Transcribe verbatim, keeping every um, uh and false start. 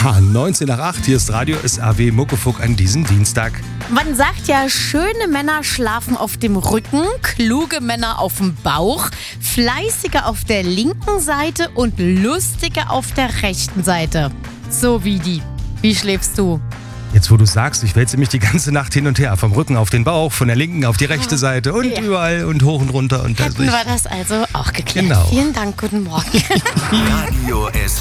Ja, neunzehn nach acht, hier ist Radio S A W Muckefuck an diesem Dienstag. Man sagt ja, schöne Männer schlafen auf dem Rücken, kluge Männer auf dem Bauch, fleißige auf der linken Seite und lustige auf der rechten Seite. So wie die. Wie schläfst du? Jetzt, wo du sagst, ich wälze mich die ganze Nacht hin und her, vom Rücken auf den Bauch, von der linken auf die rechte Seite und Ja. überall und hoch und runter. Und Hätten ich, wir das also auch geklärt. Genau. Vielen Dank, guten Morgen. Radio S